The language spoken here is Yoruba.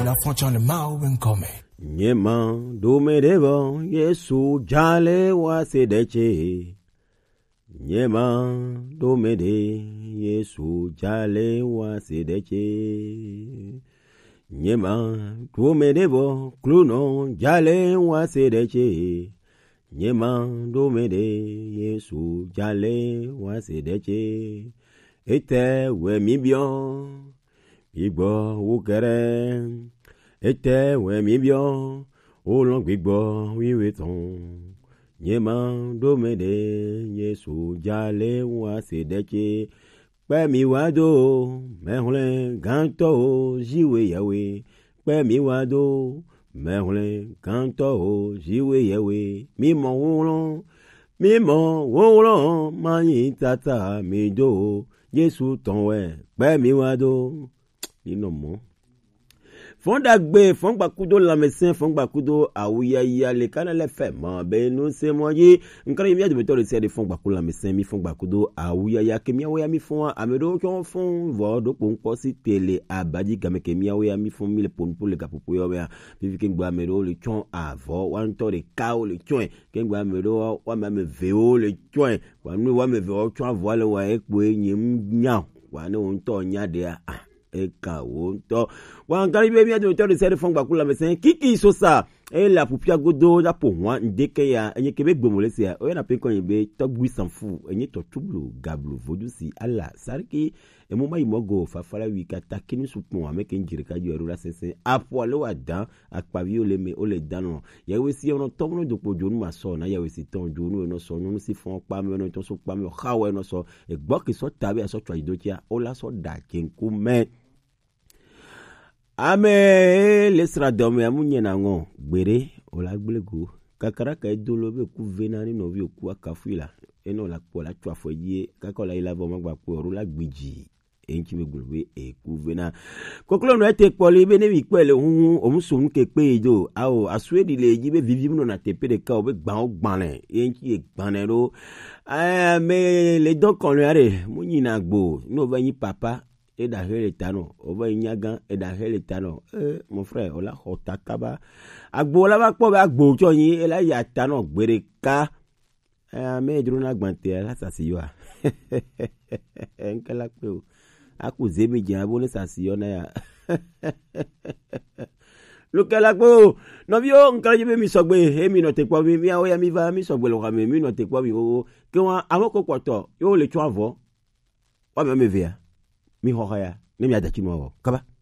la fonction le mau ben come. Nyema domedevo Yesu jale wasedeche. Nyema domede Yesu jale wasedeche. Nyema domedevo kluno jale wasedeche. Nyema domede Yesu jale wasedeche. Ete we mibio igbo wukere. Ete we mibio olong gbigbo wiwe ton. Nyema domede Yesu jale wasedeche. Pemi wado mehule ganto jiwe yawe. Pemi wado mehule ganto jiwe yawe. Mimo wolo mani tata mido. Yesu tonwe pemi wado inomo. Fonda gbe fongba kudo la médecin fongba kudo awuya ya le kanale fe ma be no se moye nkare mi adu beto se de fongba kudo la médecin mi fongba kudo awuya ya ke mi awuya mi fon amedo ko fon vo do ponpo si tele abadi game ke mi awuya mi fon mi le ponpo le kapopo yo ya vivi ke gba amedo le chon avo wan to de kao le chon ke gba amedo wa ma me veo le chon wa nu wa me veo chon avo le wa ekpo enyim nya wa ne on to nya de eka wonto wangari be mi adu to de sere fongba kula mesen kiki sosa e la pupia godo da po wan ndeke ya enye kebe gbomolese ya o na pe kon be to gbi sanfu enye to tublu gablu vodusi ala sarki e mo mai mogo fa fara wi kata kini supon ameke njire ka ju erura sese apo le wa dan akpavi o le me o le dano ya we si ono to no dopo jonu ma so na ya we si ton jonu no so no si fon pa me no to so pa me ha we no so e gbo ki so tabe so twa idokia o la so da kenku me ame lesra dome amunye na ngo gbere ola gblego kakara ka idolo be ku vena ni no vi oku akafuila eno la po la twa foye kakola ila bo magba po ru la gbiji enki me gbulwe e ku vena koklo no ete poli be ne wi pele hun omusun ke pe ido awo aswedi le ji be vivi no na tepe de ka o be gban o gbanle enki e gbanle ro me le don kon le are munyi na gbo no ba yin papa et d'ailleurs les tano over nyagan et d'ailleurs les tano mon frère ola hotakaba agbo la ba po ba agbo cho yin e la ya tano gbere ka me drona gbante la sasiyo enkela pe o akuze mi je abo ni sasiyo na ya lokela po no bio nkara je mi sogbe e mi no te po mi awo ya mi va mi sogbe lo ka mi no te po mi o ke won awoko kwoto yo le tu avo wa me vea mi hoya ne mi adachi no kaba